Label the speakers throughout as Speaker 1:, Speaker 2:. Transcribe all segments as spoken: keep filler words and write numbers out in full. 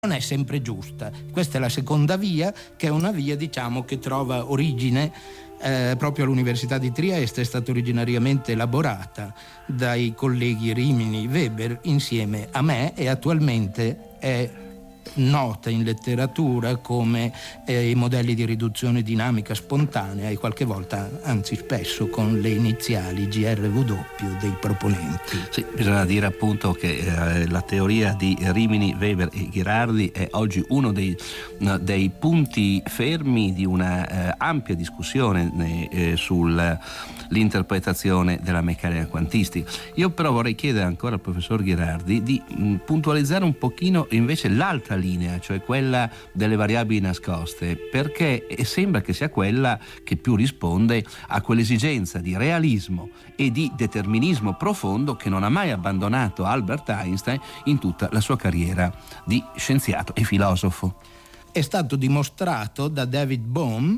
Speaker 1: non è sempre giusta. Questa è la seconda via, che è una via, diciamo, che trova origine eh, proprio all'Università di Trieste. È stata originariamente elaborata dai colleghi Rimini Weber insieme a me e attualmente è nota in letteratura come eh, i modelli di riduzione dinamica spontanea e qualche volta, anzi spesso, con le iniziali G R W dei proponenti.
Speaker 2: Sì, bisogna dire appunto che eh, la teoria di Rimini, Weber e Ghirardi è oggi uno dei, no, dei punti fermi di una eh, ampia discussione eh, sull'interpretazione della meccanica quantistica. Io però vorrei chiedere ancora al professor Ghirardi di mh, puntualizzare un pochino invece l'altra linea, cioè quella delle variabili nascoste, perché sembra che sia quella che più risponde a quell'esigenza di realismo e di determinismo profondo che non ha mai abbandonato Albert Einstein in tutta la sua carriera di scienziato e filosofo.
Speaker 1: È stato dimostrato da David Bohm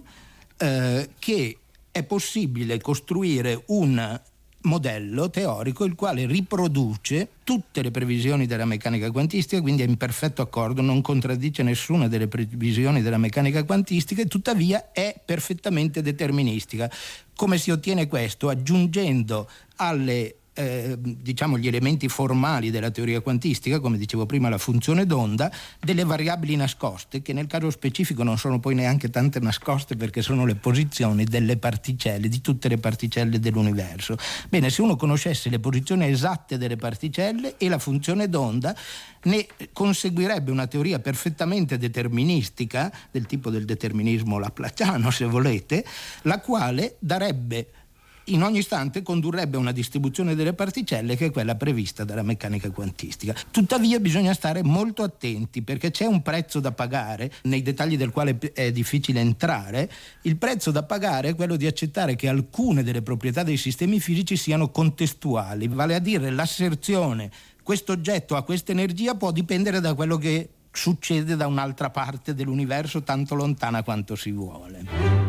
Speaker 1: eh, che è possibile costruire un modello teorico il quale riproduce tutte le previsioni della meccanica quantistica, quindi è in perfetto accordo, non contraddice nessuna delle previsioni della meccanica quantistica e tuttavia è perfettamente deterministica. Come si ottiene questo? Aggiungendo alle Eh, diciamo gli elementi formali della teoria quantistica, come dicevo prima la funzione d'onda, delle variabili nascoste, che nel caso specifico non sono poi neanche tante nascoste perché sono le posizioni delle particelle, di tutte le particelle dell'universo. Bene, se uno conoscesse le posizioni esatte delle particelle e la funzione d'onda, ne conseguirebbe una teoria perfettamente deterministica, del tipo del determinismo laplaciano se volete, la quale darebbe in ogni istante, condurrebbe a una distribuzione delle particelle che è quella prevista dalla meccanica quantistica. Tuttavia bisogna stare molto attenti perché c'è un prezzo da pagare, nei dettagli del quale è difficile entrare. Il prezzo da pagare è quello di accettare che alcune delle proprietà dei sistemi fisici siano contestuali, vale a dire l'asserzione questo oggetto ha questa energia può dipendere da quello che succede da un'altra parte dell'universo tanto lontana quanto si vuole.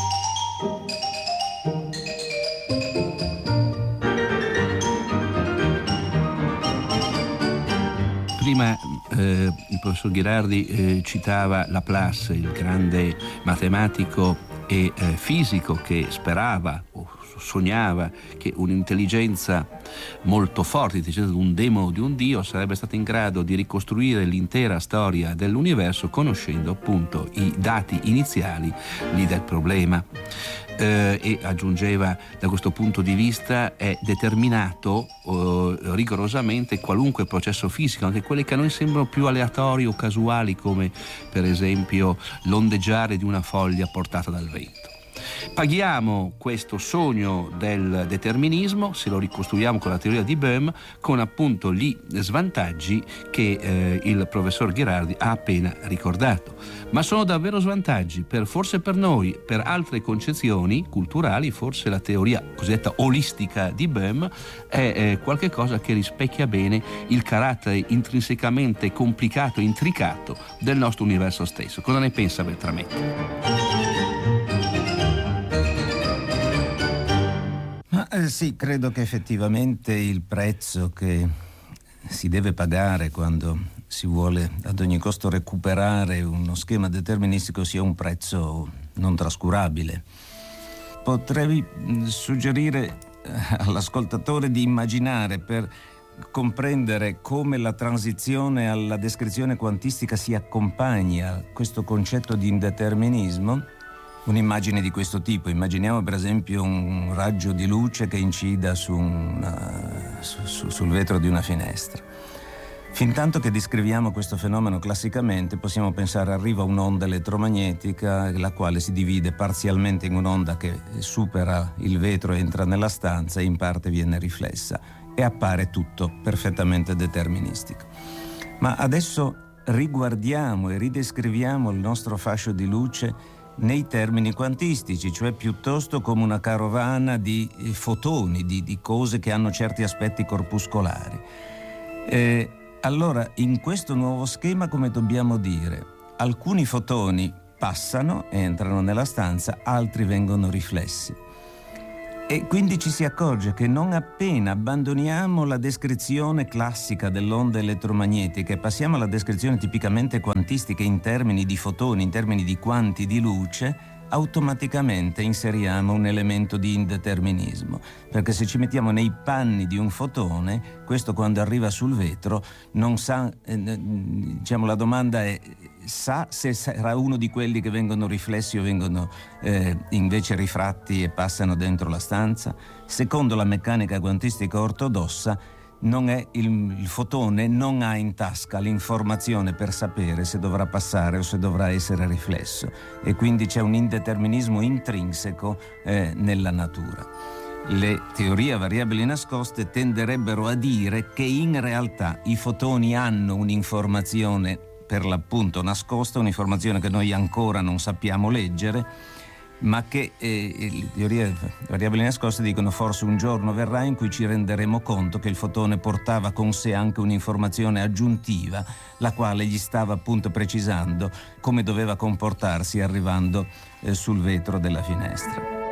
Speaker 2: Prima eh, il professor Ghirardi eh, citava Laplace, il grande matematico e eh, fisico che sperava o sognava che un'intelligenza molto forte, l'intelligenza di un demone o di un dio, sarebbe stata in grado di ricostruire l'intera storia dell'universo conoscendo appunto i dati iniziali lì del problema. Eh, e aggiungeva, da questo punto di vista è determinato eh, rigorosamente qualunque processo fisico, anche quelli che a noi sembrano più aleatori o casuali, come per esempio l'ondeggiare di una foglia portata dal vento. Paghiamo questo sogno del determinismo, se lo ricostruiamo con la teoria di Bohm, con appunto gli svantaggi che eh, il professor Ghirardi ha appena ricordato. Ma sono davvero svantaggi, per, forse per noi, per altre concezioni culturali, forse la teoria cosiddetta olistica di Bohm è eh, qualche cosa che rispecchia bene il carattere intrinsecamente complicato e intricato del nostro universo stesso. Cosa ne pensa Beltrametti?
Speaker 3: Ma, eh, sì, credo che effettivamente il prezzo che si deve pagare quando si vuole ad ogni costo recuperare uno schema deterministico sia un prezzo non trascurabile. Potrei suggerire all'ascoltatore di immaginare, per comprendere come la transizione alla descrizione quantistica si accompagni a questo concetto di indeterminismo, un'immagine di questo tipo. Immaginiamo per esempio un raggio di luce che incida su una, su, su, sul vetro di una finestra. Fintanto che descriviamo questo fenomeno classicamente, possiamo pensare arriva un'onda elettromagnetica, la quale si divide parzialmente in un'onda che supera il vetro e entra nella stanza e in parte viene riflessa, e appare tutto perfettamente deterministico. Ma adesso riguardiamo e ridescriviamo il nostro fascio di luce nei termini quantistici, cioè piuttosto come una carovana di fotoni, di, di cose che hanno certi aspetti corpuscolari. Eh, allora, in questo nuovo schema, come dobbiamo dire? Alcuni fotoni passano, entrano nella stanza, altri vengono riflessi. E quindi ci si accorge che non appena abbandoniamo la descrizione classica dell'onda elettromagnetica e passiamo alla descrizione tipicamente quantistica in termini di fotoni, in termini di quanti di luce, automaticamente inseriamo un elemento di indeterminismo, perché se ci mettiamo nei panni di un fotone, questo quando arriva sul vetro non sa, eh, diciamo la domanda è: sa se sarà uno di quelli che vengono riflessi o vengono eh, invece rifratti e passano dentro la stanza? Secondo la meccanica quantistica ortodossa, non è il, il fotone non ha in tasca l'informazione per sapere se dovrà passare o se dovrà essere riflesso, e quindi c'è un indeterminismo intrinseco eh, nella natura. Le teorie a variabili nascoste tenderebbero a dire che in realtà i fotoni hanno un'informazione per l'appunto nascosta, un'informazione che noi ancora non sappiamo leggere, ma che eh, le teorie variabili nascoste dicono forse un giorno verrà in cui ci renderemo conto che il fotone portava con sé anche un'informazione aggiuntiva, la quale gli stava appunto precisando come doveva comportarsi arrivando eh, sul vetro della finestra.